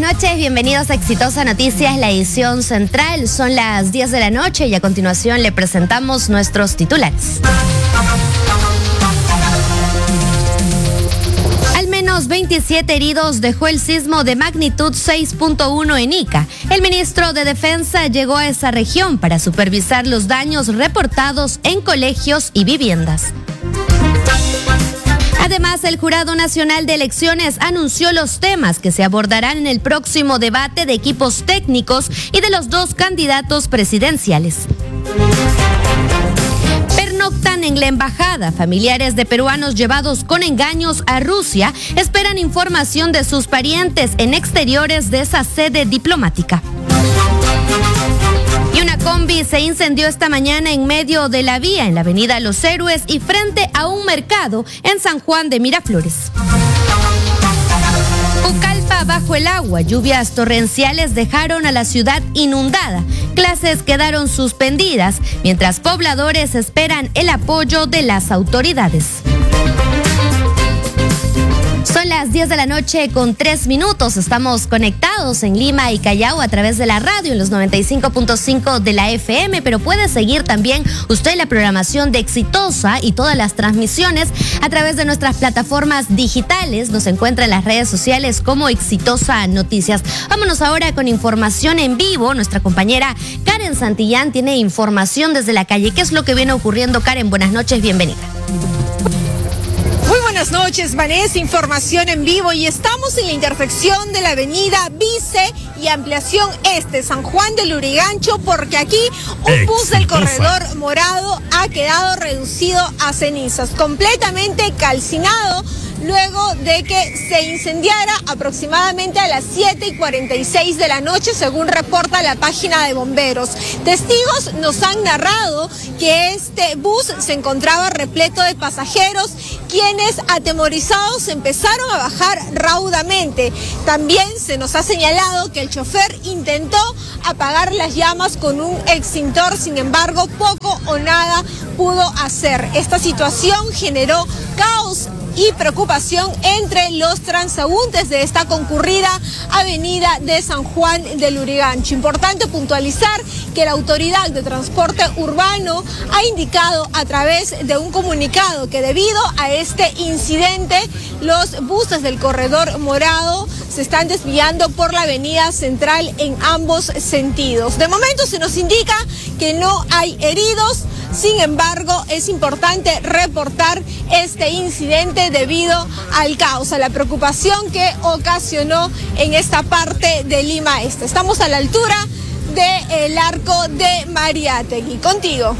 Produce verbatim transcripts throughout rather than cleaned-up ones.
noches, bienvenidos a Exitosa Noticias, la edición central. Son las diez de la noche y a continuación le presentamos nuestros titulares. Al menos veintisiete heridos dejó el sismo de magnitud seis punto uno en Ica. El ministro de Defensa llegó a esa región para supervisar los daños reportados en colegios y viviendas. Además, el Jurado Nacional de Elecciones anunció los temas que se abordarán en el próximo debate de equipos técnicos y de los dos candidatos presidenciales. Pernoctan en la embajada. Familiares de peruanos llevados con engaños a Rusia esperan información de sus parientes en exteriores de esa sede diplomática. Y una combi se incendió esta mañana en medio de la vía en la avenida Los Héroes y frente a un mercado en San Juan de Miraflores. Pucallpa bajo el agua. Lluvias torrenciales dejaron a la ciudad inundada. Clases quedaron suspendidas, mientras pobladores esperan el apoyo de las autoridades. Son las diez de la noche con tres minutos. Estamos conectados en Lima y Callao a través de la radio en los noventa y cinco punto cinco de la F M, pero puede seguir también usted la programación de Exitosa y todas las transmisiones a través de nuestras plataformas digitales. Nos encuentra en las redes sociales como Exitosa Noticias. Vámonos ahora con información en vivo. Nuestra compañera Karen Santillán tiene información desde la calle. ¿Qué es lo que viene ocurriendo, Karen? Buenas noches, bienvenida. Muy buenas noches, Vanessa, información en vivo y estamos en la intersección de la avenida Vice y ampliación este, San Juan del Lurigancho, porque aquí un Exitosa. bus del corredor morado ha quedado reducido a cenizas, completamente calcinado, luego de que se incendiara aproximadamente a las siete y cuarenta y seis de la noche, según reporta la página de bomberos. Testigos nos han narrado que este bus se encontraba repleto de pasajeros, quienes atemorizados empezaron a bajar raudamente. También se nos ha señalado que el chofer intentó apagar las llamas con un extintor, sin embargo, poco o nada pudo hacer. Esta situación generó caos y preocupación entre los transeúntes de esta concurrida avenida de San Juan del Lurigancho. Importante puntualizar que la Autoridad de Transporte Urbano ha indicado a través de un comunicado que debido a este incidente, los buses del corredor morado se están desviando por la avenida central en ambos sentidos. De momento se nos indica que no hay heridos. Sin embargo, es importante reportar este incidente debido al caos, a la preocupación que ocasionó en esta parte de Lima Este. Estamos a la altura del arco de Mariátegui. Contigo.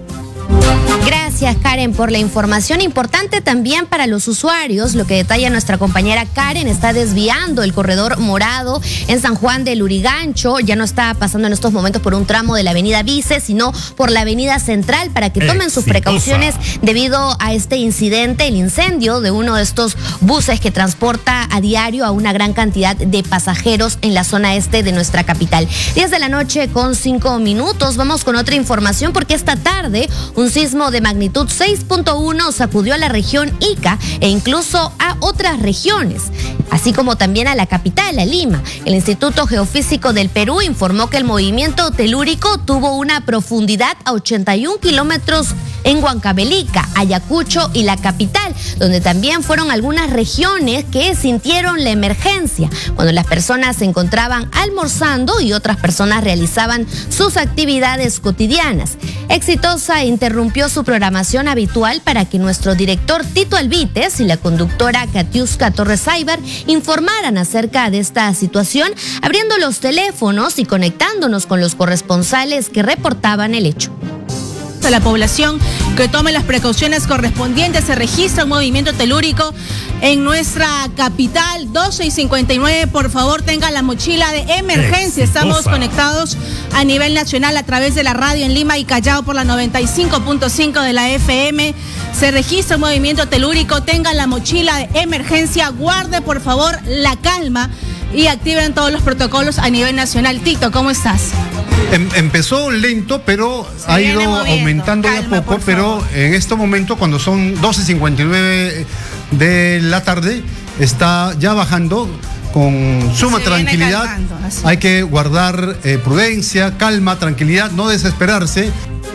Gracias, Karen, por la información. Importante también para los usuarios, lo que detalla nuestra compañera Karen, está desviando el corredor morado en San Juan del Lurigancho. Ya no está pasando en estos momentos por un tramo de la avenida Vice, sino por la avenida Central, para que tomen Exitosa. sus precauciones debido a este incidente, el incendio de uno de estos buses que transporta a diario a una gran cantidad de pasajeros en la zona este de nuestra capital. diez de la noche con cinco minutos. Vamos con otra información, porque esta tarde un sismo de magnitud seis punto uno sacudió a la región Ica e incluso a otras regiones, así como también a la capital, a Lima. El Instituto Geofísico del Perú informó que el movimiento telúrico tuvo una profundidad a ochenta y un kilómetros en Huancavelica, Ayacucho y la capital, donde también fueron algunas regiones que sintieron la emergencia cuando las personas se encontraban almorzando y otras personas realizaban sus actividades cotidianas. Exitosa interrumpió su programación habitual para que nuestro director Tito Alvites y la conductora Katiuska Torres Saiber informaran acerca de esta situación, abriendo los teléfonos y conectándonos con los corresponsales que reportaban el hecho. A la población que tome las precauciones correspondientes. Se registra un movimiento telúrico en nuestra capital, doce y cincuenta y nueve. Por favor, tenga la mochila de emergencia. Exitosa. Estamos conectados a nivel nacional a través de la radio en Lima y Callao por la noventa y cinco punto cinco de la F M. Se registra un movimiento telúrico. Tenga la mochila de emergencia. Guarde, por favor, la calma y activen todos los protocolos a nivel nacional. Tito, ¿cómo estás? Em, empezó lento, pero Se ha ido moviendo. aumentando Calma, de a poco, pero en este momento, cuando son doce cincuenta y nueve de la tarde, está ya bajando con suma Se tranquilidad. calmando, Hay que guardar eh, prudencia, calma, tranquilidad, no desesperarse.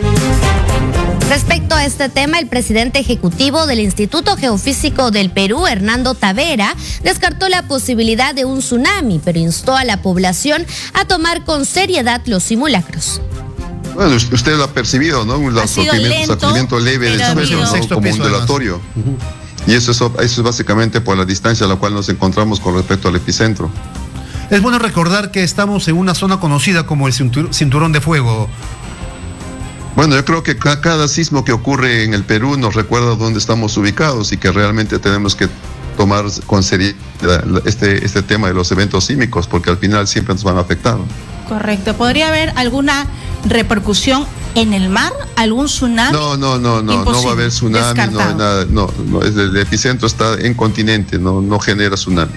Respecto a este tema, el presidente ejecutivo del Instituto Geofísico del Perú, Hernando Tavera, descartó la posibilidad de un tsunami, pero instó a la población a tomar con seriedad los simulacros. Bueno, usted lo ha percibido, ¿no? Un sacudimiento, sacudimiento leve del suelo, ¿no? Como un delatorio. Uh-huh. Y eso es, eso es básicamente por la distancia a la cual nos encontramos con respecto al epicentro. Es bueno recordar que estamos en una zona conocida como el cinturón de fuego. Bueno, yo creo que cada sismo que ocurre en el Perú nos recuerda dónde estamos ubicados y que realmente tenemos que tomar con seriedad este, este tema de los eventos sísmicos, porque al final siempre nos van a afectar. Correcto. ¿Podría haber alguna repercusión en el mar? ¿Algún tsunami? No, no, no, no, Imposible. no va a haber tsunami, no hay nada, no, no, el epicentro está en continente, no, no genera tsunami.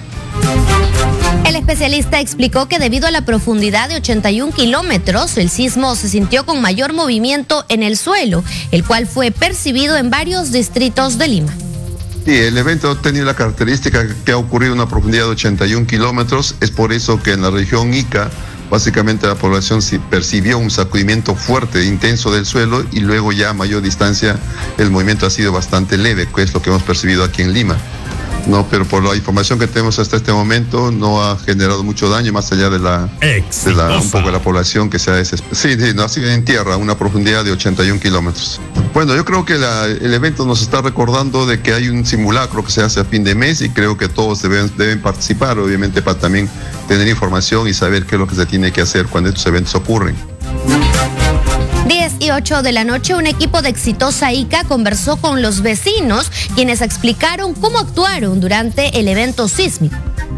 El especialista explicó que debido a la profundidad de ochenta y un kilómetros, el sismo se sintió con mayor movimiento en el suelo, el cual fue percibido en varios distritos de Lima. Sí, el evento ha tenido la característica que ha ocurrido a una profundidad de ochenta y un kilómetros, es por eso que en la región Ica, básicamente la población percibió un sacudimiento fuerte, intenso del suelo, y luego ya a mayor distancia el movimiento ha sido bastante leve, que es lo que hemos percibido aquí en Lima. No, pero por la información que tenemos hasta este momento no ha generado mucho daño más allá de la, de la un poco de la población que se ha desesperado. Sí, sí, no, ha sido en tierra, una profundidad de ochenta y un kilómetros. Bueno, yo creo que la, el evento nos está recordando de que hay un simulacro que se hace a fin de mes y creo que todos deben, deben participar, obviamente, para también tener información y saber qué es lo que se tiene que hacer cuando estos eventos ocurren. diez y ocho de la noche, un equipo de Exitosa Ica conversó con los vecinos, quienes explicaron cómo actuaron durante el evento sísmico.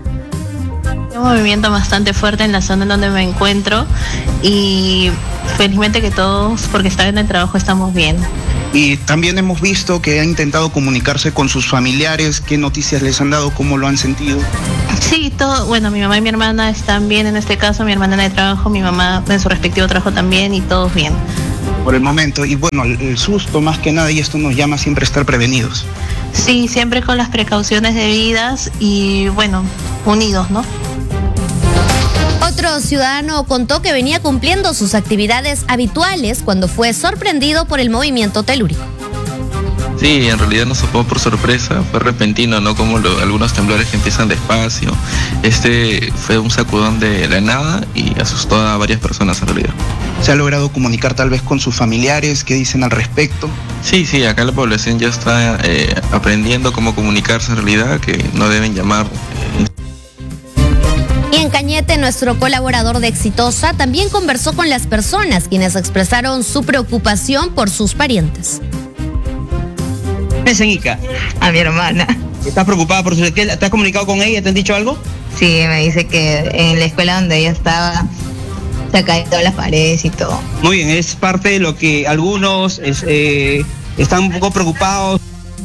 Un movimiento bastante fuerte en la zona en donde me encuentro y felizmente que todos, porque están en el trabajo, estamos bien. Y también hemos visto que han intentado comunicarse con sus familiares, qué noticias les han dado, cómo lo han sentido. Sí, todo, bueno, mi mamá y mi hermana están bien en este caso, mi hermana en el trabajo, mi mamá en su respectivo trabajo también y todos bien. Por el momento, y bueno, el susto más que nada, y esto nos llama siempre a estar prevenidos. Sí, siempre con las precauciones debidas y bueno, unidos, ¿no? Otro ciudadano contó que venía cumpliendo sus actividades habituales cuando fue sorprendido por el movimiento telúrico. Sí, en realidad nos tocó por sorpresa, fue repentino, ¿no? Como lo, algunos temblores que empiezan despacio. Este fue un sacudón de la nada y asustó a varias personas en realidad. ¿Se ha logrado comunicar tal vez con sus familiares? ¿Qué dicen al respecto? Sí, sí, acá la población ya está eh, aprendiendo cómo comunicarse en realidad, que no deben llamar. Eh, Y en Cañete, nuestro colaborador de Exitosa también conversó con las personas quienes expresaron su preocupación por sus parientes. ¿Es en Ica? A mi hermana. ¿Estás preocupada por su... ¿Te has comunicado con ella? ¿Te han dicho algo? Sí, me dice que en la escuela donde ella estaba se ha caído las paredes y todo. Muy bien, es parte de lo que algunos es, eh, están un poco preocupados.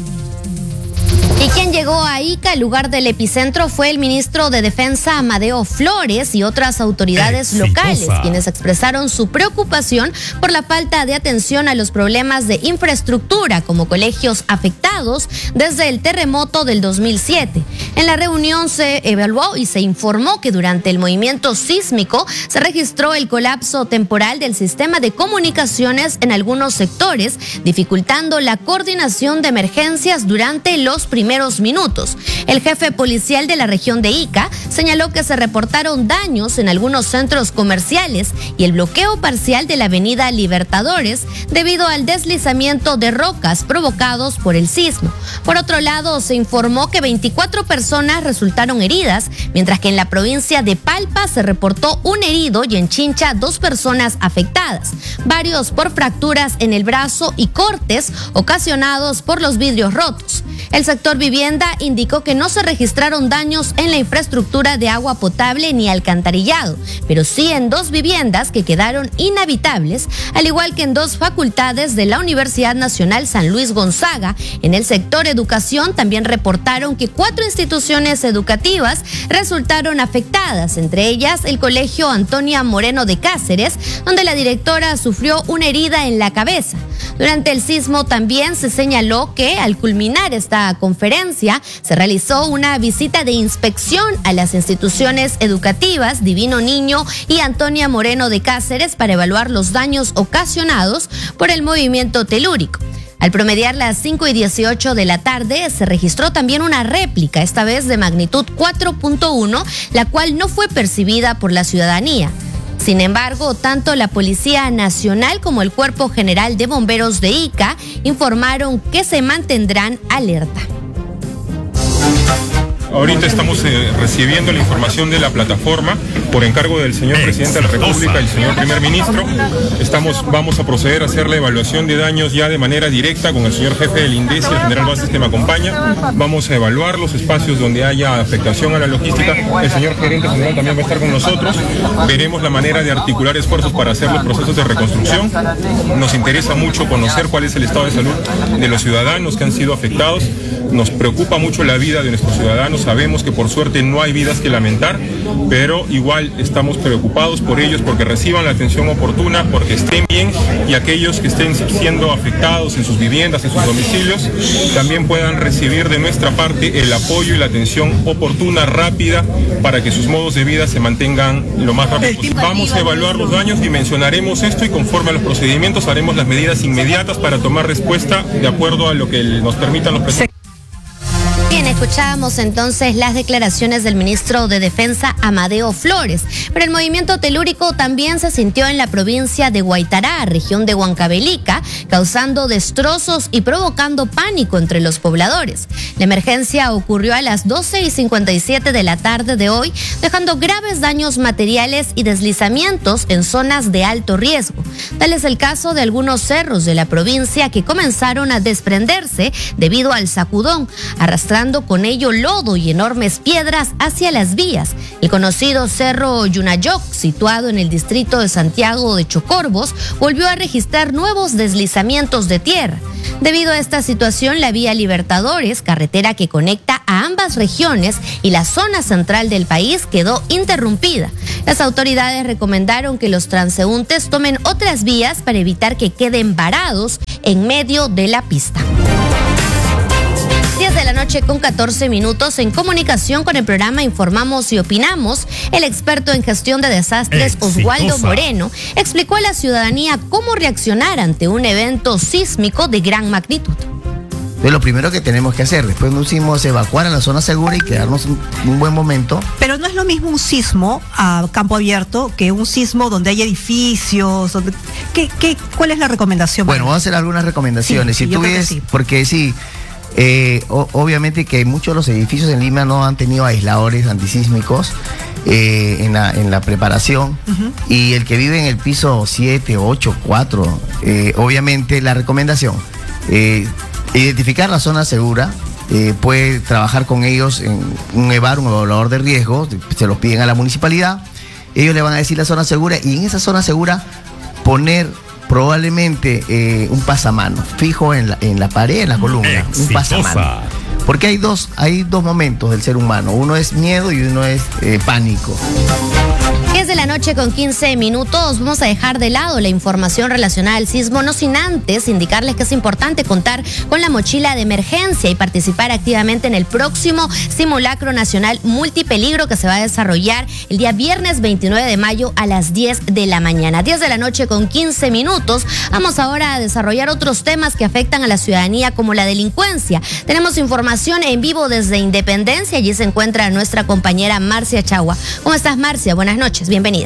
Y quien llegó a Ica, el lugar del epicentro, fue el ministro de Defensa Amadeo Flores y otras autoridades Exitosa. locales, quienes expresaron su preocupación por la falta de atención a los problemas de infraestructura, como colegios afectados desde el terremoto del dos mil siete. En la reunión se evaluó y se informó que durante el movimiento sísmico se registró el colapso temporal del sistema de comunicaciones en algunos sectores, dificultando la coordinación de emergencias durante los primeros minutos. El jefe policial de la región de Ica señaló que se reportaron daños en algunos centros comerciales y el bloqueo parcial de la avenida Libertadores debido al deslizamiento de rocas provocados por el sismo. Por otro lado, se informó que veinticuatro personas resultaron heridas, mientras que en la provincia de Palpa se reportó un herido y en Chincha dos personas afectadas, varios por fracturas en el brazo y cortes ocasionados por los vidrios rotos. El sector vivienda indicó que no se registraron daños en la infraestructura de agua potable ni alcantarillado, pero sí en dos viviendas que quedaron inhabitables, al igual que en dos facultades de la Universidad Nacional San Luis Gonzaga. En el sector educación también reportaron que cuatro instituciones educativas resultaron afectadas, entre ellas el Colegio Antonia Moreno de Cáceres, donde la directora sufrió una herida en la cabeza. Durante el sismo también se señaló que al culminar esta esta conferencia se realizó una visita de inspección a las instituciones educativas Divino Niño y Antonia Moreno de Cáceres para evaluar los daños ocasionados por el movimiento telúrico. Al promediar las cinco y dieciocho de la tarde, se registró también una réplica, esta vez de magnitud cuatro punto uno, la cual no fue percibida por la ciudadanía. Sin embargo, tanto la Policía Nacional como el Cuerpo General de Bomberos de Ica informaron que se mantendrán alerta. Ahorita estamos eh, recibiendo la información de la plataforma por encargo del señor presidente de la República y el señor primer ministro. Estamos, vamos a proceder a hacer la evaluación de daños ya de manera directa con el señor jefe del INDECI, el general Vázquez, que me acompaña. Vamos a evaluar los espacios donde haya afectación a la logística. El señor gerente general también va a estar con nosotros. Veremos la manera de articular esfuerzos para hacer los procesos de reconstrucción. Nos interesa mucho conocer cuál es el estado de salud de los ciudadanos que han sido afectados. Nos preocupa mucho la vida de nuestros ciudadanos. Sabemos que por suerte no hay vidas que lamentar, pero igual estamos preocupados por ellos, porque reciban la atención oportuna, porque estén bien, y aquellos que estén siendo afectados en sus viviendas, en sus domicilios, también puedan recibir de nuestra parte el apoyo y la atención oportuna, rápida, para que sus modos de vida se mantengan lo más rápido posible. Vamos a evaluar los daños, dimensionaremos esto y conforme a los procedimientos haremos las medidas inmediatas para tomar respuesta de acuerdo a lo que nos permitan los presupuestos. Bien, escuchábamos entonces las declaraciones del ministro de Defensa, Amadeo Flores. Pero el movimiento telúrico también se sintió en la provincia de Guaitará, región de Huancavelica, causando destrozos y provocando pánico entre los pobladores. La emergencia ocurrió a las doce y cincuenta y siete de la tarde de hoy, dejando graves daños materiales y deslizamientos en zonas de alto riesgo. Tal es el caso de algunos cerros de la provincia que comenzaron a desprenderse debido al sacudón, arrastrando con ello lodo y enormes piedras hacia las vías. El conocido Cerro Yunayoc, situado en el distrito de Santiago de Chocorbos, volvió a registrar nuevos deslizamientos de tierra. Debido a esta situación, la vía Libertadores, carretera que conecta a ambas regiones y la zona central del país, quedó interrumpida. Las autoridades recomendaron que los transeúntes tomen otras vías para evitar que queden varados en medio de la pista. diez de la noche con catorce minutos. En comunicación con el programa Informamos y Opinamos, el experto en gestión de desastres Exitosa. Oswaldo Moreno explicó a la ciudadanía cómo reaccionar ante un evento sísmico de gran magnitud. Es lo primero que tenemos que hacer. Después de un sismo es evacuar a la zona segura y quedarnos un, un buen momento. Pero no es lo mismo un sismo a campo abierto que un sismo donde hay edificios. Donde, ¿qué, qué, ¿Cuál es la recomendación? Bueno, vamos a hacer algunas recomendaciones. Sí, si tú ves, sí. Porque sí, eh, o, obviamente que muchos de los edificios en Lima no han tenido aisladores antisísmicos eh, en, la, en la preparación. Uh-huh. Y el que vive en el piso siete, ocho, cuatro, eh, obviamente la recomendación, eh, identificar la zona segura, eh, puede trabajar con ellos en un EVAR, un evaluador de riesgos, se los piden a la municipalidad, ellos le van a decir la zona segura y en esa zona segura poner probablemente eh, un pasamano fijo en la, en la pared, en la columna, Exitosa. Un pasamano. Porque hay dos, hay dos momentos del ser humano, uno es miedo y uno es eh, pánico. diez de la noche con quince minutos. Vamos a dejar de lado la información relacionada al sismo, no sin antes indicarles que es importante contar con la mochila de emergencia y participar activamente en el próximo simulacro nacional multipeligro que se va a desarrollar el día viernes veintinueve de mayo a las diez de la mañana. diez de la noche con quince minutos. Vamos ahora a desarrollar otros temas que afectan a la ciudadanía, como la delincuencia. Tenemos información en vivo desde Independencia. Allí se encuentra nuestra compañera Marcia Chagua. ¿Cómo estás, Marcia? Buenas noches. Bienvenida.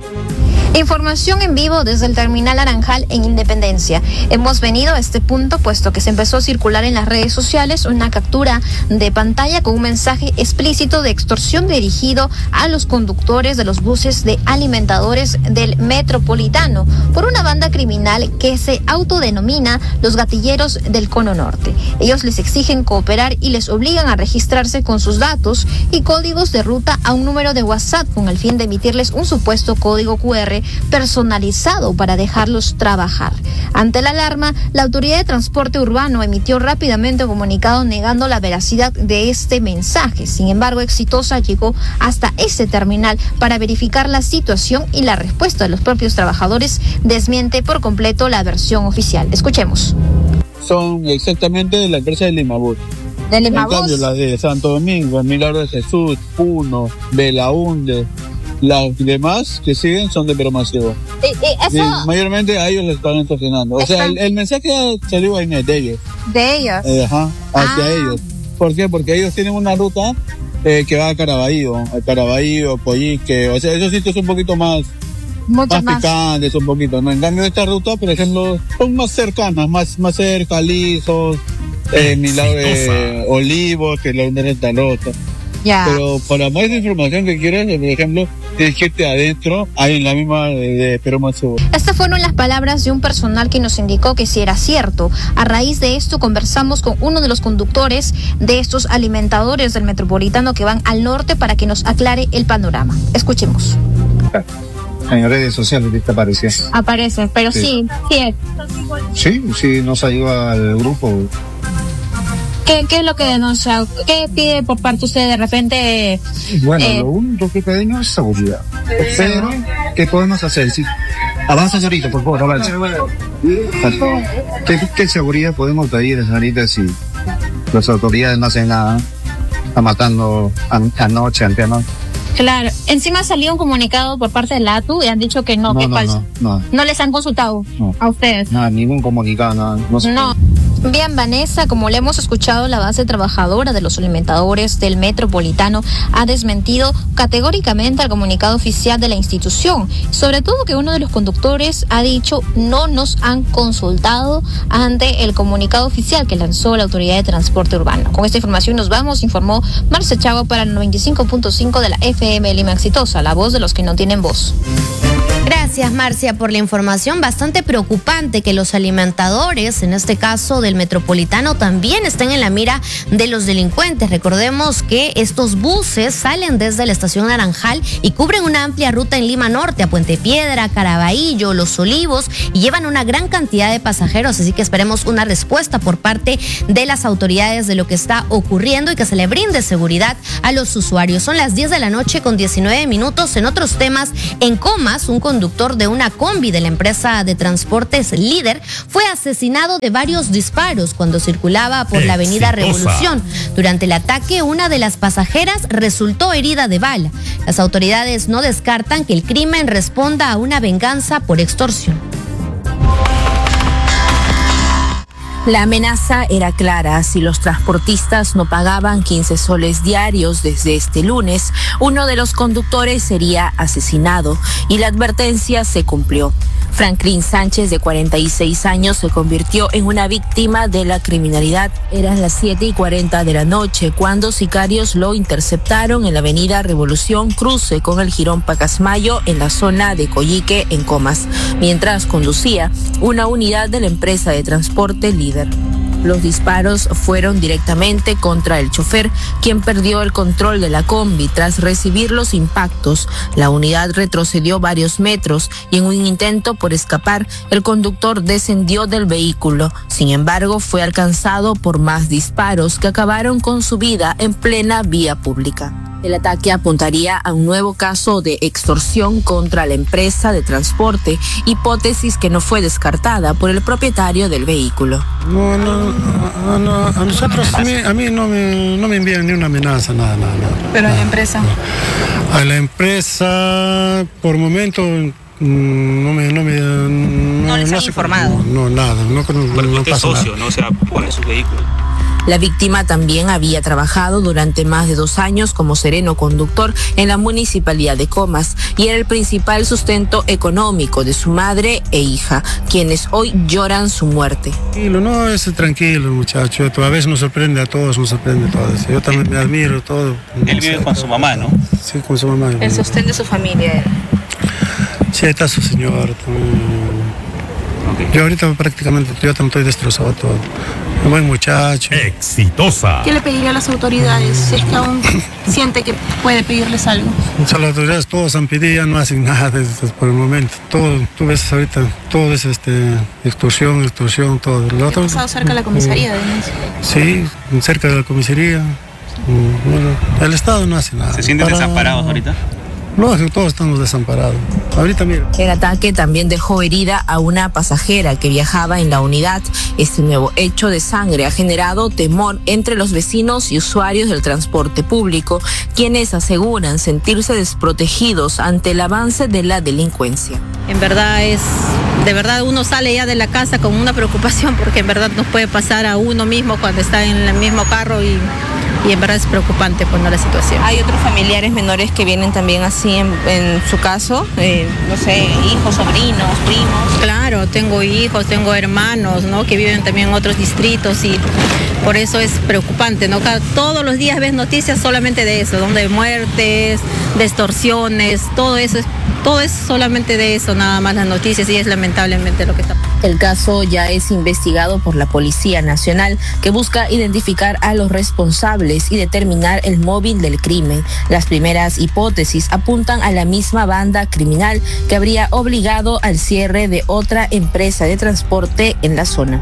Información en vivo desde el Terminal Naranjal en Independencia. Hemos venido a este punto puesto que se empezó a circular en las redes sociales una captura de pantalla con un mensaje explícito de extorsión dirigido a los conductores de los buses de alimentadores del Metropolitano por una banda criminal que se autodenomina los gatilleros del Cono Norte. Ellos les exigen cooperar y les obligan a registrarse con sus datos y códigos de ruta a un número de WhatsApp con el fin de emitirles un supuesto código cu erre personalizado para dejarlos trabajar. Ante la alarma, la Autoridad de Transporte Urbano emitió rápidamente un comunicado negando la veracidad de este mensaje. Sin embargo, Exitosa llegó hasta este terminal para verificar la situación y la respuesta de los propios trabajadores desmiente por completo la versión oficial. Escuchemos. Son exactamente de la empresa de Limabur. De Lima En cambio, las de Santo Domingo, el Milagro de Jesús, Puno, Belaunde, las demás que siguen son de Peromacebo. Y, y eso... Sí, mayormente a ellos les están extorsionando. O sea, el, el mensaje ya salió en el de ellos. De ellos. Eh, ajá, hacia Ah. ellos. ¿Por qué? Porque ellos tienen una ruta eh, que va a Caraballo, a Caraballo, Pollique, o sea, esos sitios son un poquito más, Mucho más, más. picantes, un poquito, ¿no? En cambio, esta ruta, por ejemplo, son más cercanas, más, más cerca, lisos, eh, Milagro, eh, Olivos, que la una esta ruta. Ya. Pero para más información que quieras, por ejemplo, tienes que irte adentro, ahí en la misma de, de Peromacebo. Estas fueron las palabras de un personal que nos indicó que sí era cierto. A raíz de esto conversamos con uno de los conductores de estos alimentadores del Metropolitano que van al norte para que nos aclare el panorama. Escuchemos. En redes sociales te aparecía. Aparece, pero sí, Sí. sí. es. Sí, sí, nos ayudó al grupo. ¿Qué, ¿Qué es lo que denuncia? ¿Qué pide por parte usted de repente? Bueno, eh, lo único que pedimos es seguridad. Pero, ¿qué podemos hacer? Sí. Avanza, señorita, por favor, avanza. ¿Qué, ¿Qué seguridad podemos pedir, señorita, si las autoridades no hacen nada? Está matando an- anoche, anteanoche. Claro, encima salió un comunicado por parte de la A T U y han dicho que no, No, que es no, falso. no, no. No les han consultado No. a ustedes. Nada, ningún comunicado, nada. No, se No. Bien, Vanessa, como le hemos escuchado, la base trabajadora de los alimentadores del Metropolitano ha desmentido categóricamente al comunicado oficial de la institución. Sobre todo que uno de los conductores ha dicho no nos han consultado ante el comunicado oficial que lanzó la Autoridad de Transporte Urbano. Con esta información nos vamos, informó Marce Chavo para el noventa y cinco punto cinco de la F M Lima Exitosa, la voz de los que no tienen voz. Gracias, Marcia, por la información. Bastante preocupante que los alimentadores, en este caso del Metropolitano, también estén en la mira de los delincuentes. Recordemos que estos buses salen desde la estación Naranjal y cubren una amplia ruta en Lima Norte, a Puente Piedra, Caraballo, Los Olivos, y llevan una gran cantidad de pasajeros. Así que esperemos una respuesta por parte de las autoridades de lo que está ocurriendo y que se le brinde seguridad a los usuarios. Son las diez de la noche con diecinueve minutos. En otros temas, en Comas, un conductor de una combi de la empresa de transportes Líder fue asesinado de varios disparos cuando circulaba por la avenida Exitosa. Revolución. Durante el ataque, una de las pasajeras resultó herida de bala. Las autoridades no descartan que el crimen responda a una venganza por extorsión. La amenaza era clara. Si los transportistas no pagaban quince soles diarios desde este lunes, uno de los conductores sería asesinado y la advertencia se cumplió. Franklin Sánchez, de cuarenta y seis años, se convirtió en una víctima de la criminalidad. Eran las siete y cuarenta de la noche cuando sicarios lo interceptaron en la avenida Revolución, cruce con el Jirón Pacasmayo en la zona de Collique, en Comas, mientras conducía una unidad de la empresa de transporte Líder. Los disparos fueron directamente contra el chofer, quien perdió el control de la combi. Tras recibir los impactos, la unidad retrocedió varios metros y en un intento por escapar, el conductor descendió del vehículo. Sin embargo, fue alcanzado por más disparos que acabaron con su vida en plena vía pública. El ataque apuntaría a un nuevo caso de extorsión contra la empresa de transporte, hipótesis que no fue descartada por el propietario del vehículo. No, no, a, no, a nosotros, a mí, a mí no, me, no me envían ni una amenaza, nada, nada. nada. Pero a la empresa. A la empresa, por momento, mm, no me... No, me, no, No les han sé informado. cómo- No, nada, no, no, no Porque usted es pasa nada. socio, ¿no? O sea, pone su vehículo. La víctima también había trabajado durante más de dos años como sereno conductor en la municipalidad de Comas y era el principal sustento económico de su madre e hija, quienes hoy lloran su muerte. Tranquilo, no, es tranquilo, muchacho. A veces nos sorprende a todos, nos sorprende a todos. Yo también me admiro todo. Él vive con su mamá, ¿no? Sí, con su mamá. El sostén de su familia. Sí, está su señor. también. Yo ahorita prácticamente yo también estoy destrozado todo. Un buen muchacho. Exitosa. ¿Qué le pediría a las autoridades si es que aún siente que puede pedirles algo? O sea, las autoridades todos han pedido, ya no hacen nada desde- por el momento. Todo, tú ves ahorita, todo es este, extorsión, extorsión, todo. Lo ¿Ha otro- pasado cerca de la comisaría de Denis? Sí, cerca de la comisaría. Mm, Bueno, el Estado no hace nada. ¿Se sienten Para- desamparados ahorita? Lógico, todos estamos desamparados. Ahorita mira. El ataque también dejó herida a una pasajera que viajaba en la unidad. Este nuevo hecho de sangre ha generado temor entre los vecinos y usuarios del transporte público, quienes aseguran sentirse desprotegidos ante el avance de la delincuencia. En verdad es, de verdad uno sale ya de la casa con una preocupación porque en verdad nos puede pasar a uno mismo cuando está en el mismo carro y, y en verdad es preocupante por la situación. ¿Hay otros familiares menores que vienen también así en, en su caso? Eh, no sé, hijos, sobrinos, primos. Claro, tengo hijos, tengo hermanos, ¿no? Que viven también en otros distritos y por eso es preocupante, ¿no? Cada, todos los días ves noticias solamente de eso, ¿no? De muertes, de extorsiones, todo eso es, todo es solamente de eso, nada más las noticias y es lamentablemente lo que está. El caso ya es investigado por la Policía Nacional, que busca identificar a los responsables y determinar el móvil del crimen. Las primeras hipótesis apuntan a la misma banda criminal que habría obligado al cierre de otra empresa de transporte en la zona.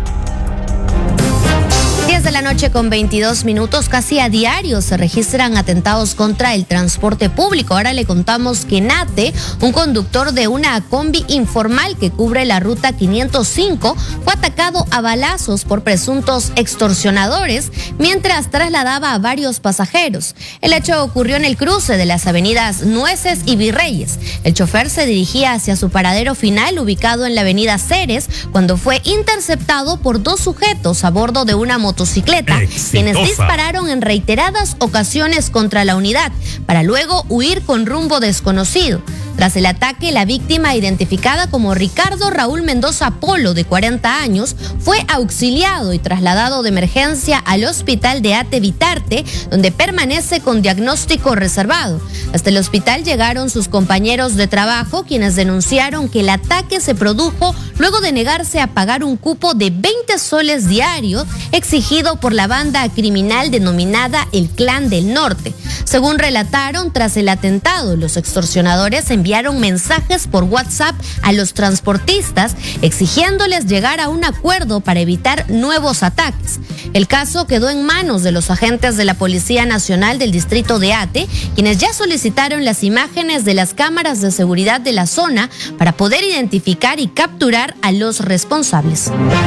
diez de la noche con veintidós minutos, casi a diario se registran atentados contra el transporte público. Ahora le contamos que Nate, un conductor de una combi informal que cubre la ruta quinientos cinco, fue atacado a balazos por presuntos extorsionadores mientras trasladaba a varios pasajeros. El hecho ocurrió en el cruce de las avenidas Nueces y Virreyes. El chofer se dirigía hacia su paradero final, ubicado en la avenida Ceres, cuando fue interceptado por dos sujetos a bordo de una motocicleta. motocicleta, quienes dispararon en reiteradas ocasiones contra la unidad para luego huir con rumbo desconocido. Tras el ataque, la víctima, identificada como Ricardo Raúl Mendoza Polo, de cuarenta años, fue auxiliado y trasladado de emergencia al hospital de Ate Vitarte, donde permanece con diagnóstico reservado. Hasta el hospital llegaron sus compañeros de trabajo, quienes denunciaron que el ataque se produjo luego de negarse a pagar un cupo de veinte soles diarios exigido por la banda criminal denominada el Clan del Norte. Según relataron, tras el atentado, los extorsionadores enviaron mensajes por WhatsApp a los transportistas exigiéndoles llegar a un acuerdo para evitar nuevos ataques. El caso quedó en manos de los agentes de la Policía Nacional del Distrito de Ate, quienes ya solicitaron las imágenes de las cámaras de seguridad de la zona para poder identificar y capturar a los responsables.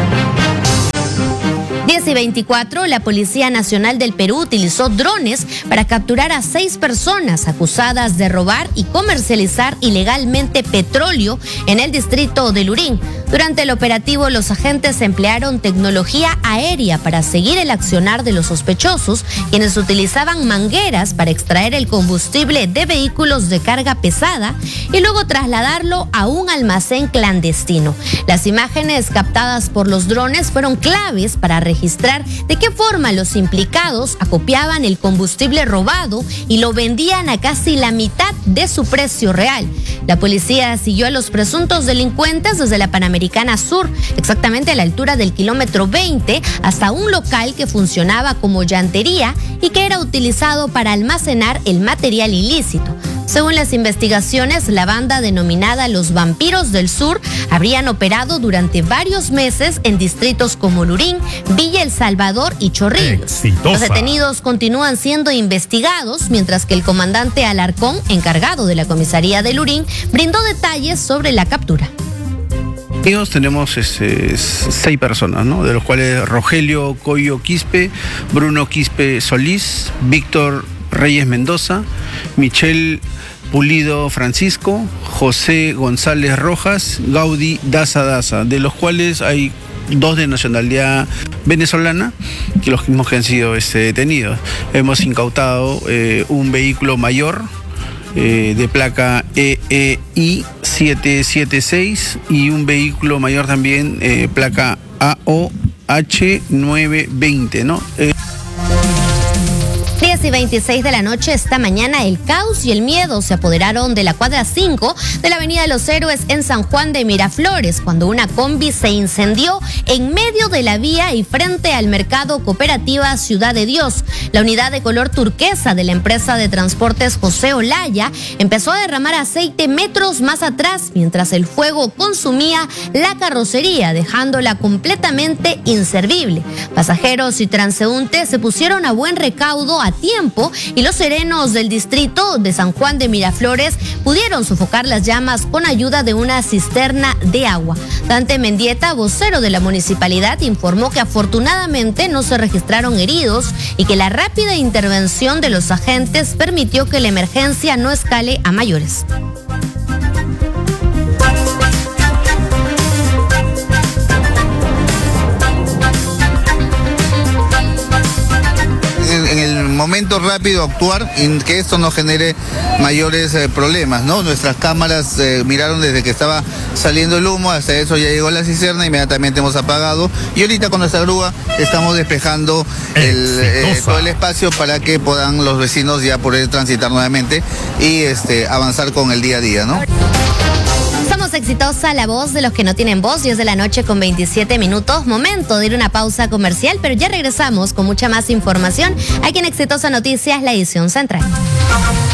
diez y veinticuatro, la Policía Nacional del Perú utilizó drones para capturar a seis personas acusadas de robar y comercializar ilegalmente petróleo en el distrito de Lurín. Durante el operativo, los agentes emplearon tecnología aérea para seguir el accionar de los sospechosos, quienes utilizaban mangueras para extraer el combustible de vehículos de carga pesada y luego trasladarlo a un almacén clandestino. Las imágenes captadas por los drones fueron claves para registrar de qué forma los implicados acopiaban el combustible robado y lo vendían a casi la mitad de su precio real. La policía siguió a los presuntos delincuentes desde la Panamericana Sur, exactamente a la altura del kilómetro veinte, hasta un local que funcionaba como llantería y que era utilizado para almacenar el material ilícito. Según las investigaciones, la banda denominada Los Vampiros del Sur habrían operado durante varios meses en distritos como Lurín, Villa El Salvador y Chorrillos. Exitosa. Los detenidos continúan siendo investigados, mientras que el comandante Alarcón, encargado de la comisaría de Lurín, brindó detalles sobre la captura. Tenemos este, seis personas, ¿no? De los cuales Rogelio Coyo Quispe, Bruno Quispe Solís, Víctor Reyes Mendoza, Michelle Pulido Francisco, José González Rojas, Gaudí Daza Daza, de los cuales hay dos de nacionalidad venezolana, que los mismos que han sido este, detenidos. Hemos incautado eh, un vehículo mayor eh, de placa E E I siete siete seis y un vehículo mayor también, eh, placa A O H nueve veinte, ¿no? Eh, diez y veintiséis de la noche, esta mañana el caos y el miedo se apoderaron de la cuadra cinco de la Avenida de los Héroes en San Juan de Miraflores, cuando una combi se incendió en medio de la vía y frente al mercado Cooperativa Ciudad de Dios. La unidad de color turquesa de la empresa de transportes José Olaya empezó a derramar aceite metros más atrás, mientras el fuego consumía la carrocería, dejándola completamente inservible. Pasajeros y transeúntes se pusieron a buen recaudo a tiempo tiempo y los serenos del distrito de San Juan de Miraflores pudieron sofocar las llamas con ayuda de una cisterna de agua. Dante Mendieta, vocero de la municipalidad, informó que afortunadamente no se registraron heridos y que la rápida intervención de los agentes permitió que la emergencia no escale a mayores. En el momento rápido actuar y que esto no genere mayores eh, problemas, ¿no? Nuestras cámaras eh, miraron desde que estaba saliendo el humo, hasta eso ya llegó la cisterna, inmediatamente hemos apagado y ahorita con nuestra grúa estamos despejando el, eh, todo el espacio para que puedan los vecinos ya poder transitar nuevamente y este, avanzar con el día a día, ¿no? Somos Exitosa, la voz de los que no tienen voz, diez de la noche con veintisiete minutos. Momento de ir a una pausa comercial, pero ya regresamos con mucha más información aquí en Exitosa Noticias, la edición central.